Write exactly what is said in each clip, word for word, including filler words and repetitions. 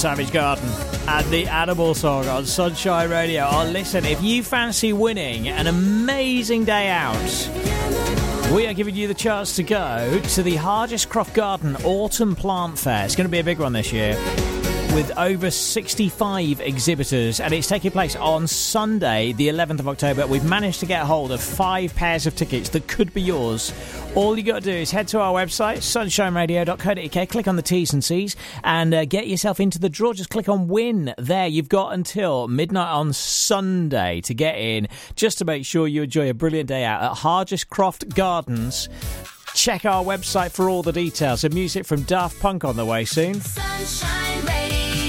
Savage Garden and the Animal Song on Sunshine Radio. Oh, listen, if you fancy winning an amazing day out, we are giving you the chance to go to the Hargest Croft Garden Autumn Plant Fair. It's going to be a big one this year, with over sixty-five exhibitors, and it's taking place on Sunday, the eleventh of October. We've managed to get hold of five pairs of tickets that could be yours. All you got to do is head to our website, sunshine radio dot co dot uk, click on the T's and C's, and uh, get yourself into the draw. Just click on win there. You've got until midnight on Sunday to get in, just to make sure you enjoy a brilliant day out at Hargest Croft Gardens. Check our website for all the details. And music from Daft Punk on the way soon. Sunshine Radio.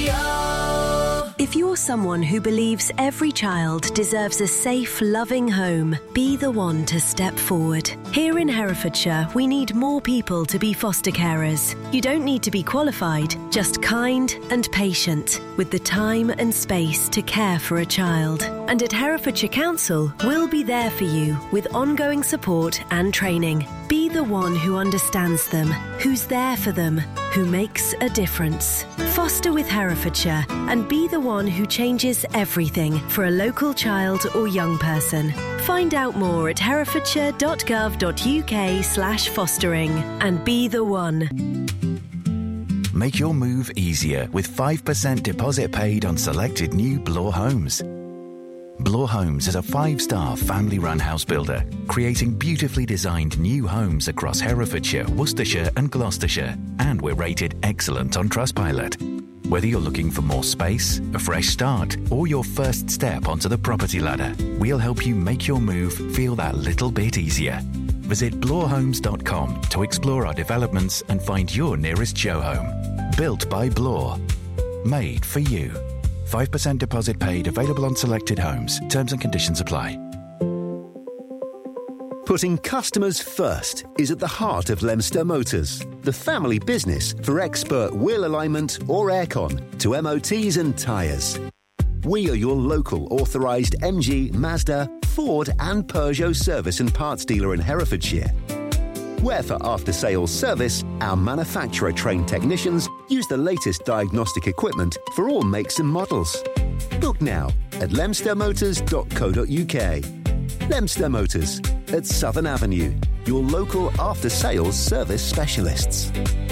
If you're someone who believes every child deserves a safe, loving home, be the one to step forward. Here in Herefordshire, we need more people to be foster carers. You don't need to be qualified, just kind and patient, with the time and space to care for a child. And at Herefordshire Council, we'll be there for you with ongoing support and training. Be the one who understands them, who's there for them, who makes a difference. Foster with Herefordshire and be the one who changes everything for a local child or young person. Find out more at herefordshire dot gov dot uk slash fostering and be the one. Make your move easier with five percent deposit paid on selected new Bloor homes. Bloor Homes is a five-star family-run house builder, creating beautifully designed new homes across Herefordshire, Worcestershire and Gloucestershire, and we're rated excellent on Trustpilot. Whether you're looking for more space, a fresh start, or your first step onto the property ladder, we'll help you make your move feel that little bit easier. Visit bloor homes dot com to explore our developments and find your nearest show home. Built by Bloor. Made for you. five percent deposit paid, available on selected homes. Terms and conditions apply. Putting customers first is at the heart of Lemster Motors, the family business for expert wheel alignment or aircon to M O Ts and tyres. We are your local authorised M G, Mazda, Ford and Peugeot service and parts dealer in Herefordshire. Where for after-sales service, our manufacturer-trained technicians use the latest diagnostic equipment for all makes and models. Book now at lemster motors dot co dot uk. Lemster Motors at Southern Avenue, your local after-sales service specialists.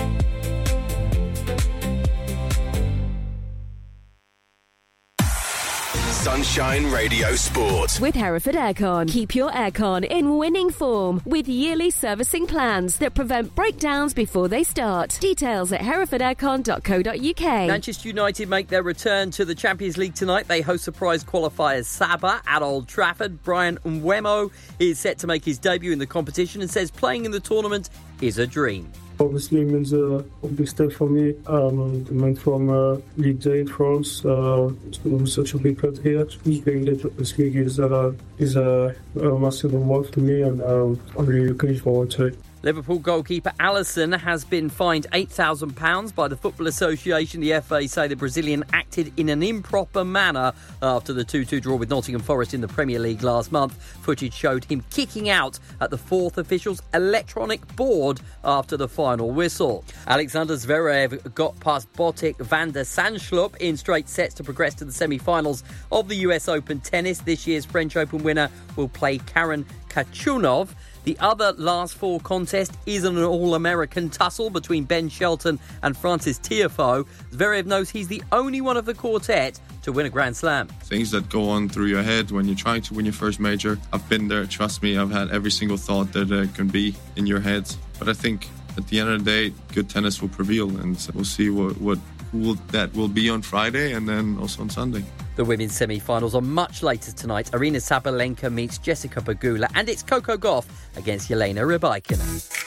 Sunshine Radio Sport. With Hereford Aircon. Keep your aircon in winning form with yearly servicing plans that prevent breakdowns before they start. Details at hereford aircon dot co dot uk. Manchester United make their return to the Champions League tonight. They host surprise qualifiers Saba at Old Trafford. Brian Mbeumo is set to make his debut in the competition and says playing in the tournament is a dream. Obviously, it means a big step for me. Um, I went from uh, League Day in France uh, to such a big club here. Playing the Champions League is, uh, is a, a massive award to me, and um, I'm really looking forward to it. Liverpool goalkeeper Alisson has been fined eight thousand pounds by the Football Association. The F A say the Brazilian acted in an improper manner after the two two draw with Nottingham Forest in the Premier League last month. Footage showed him kicking out at the fourth official's electronic board after the final whistle. Alexander Zverev got past Botic van der Zandschulp in straight sets to progress to the semi-finals of the U S Open tennis. This year's French Open winner will play Karen Khachanov. The other last four contest is an all-American tussle between Ben Shelton and Francis Tiafoe. Zverev knows he's the only one of the quartet to win a Grand Slam. Things that go on through your head when you're trying to win your first major. I've been there, trust me. I've had every single thought that uh, can be in your head. But I think at the end of the day, good tennis will prevail, and so we'll see what, what who will, that will be on Friday and then also on Sunday. The women's semi-finals are much later tonight. Arina Sabalenka meets Jessica Pegula, and it's Coco Gauff against Jelena Rybakina.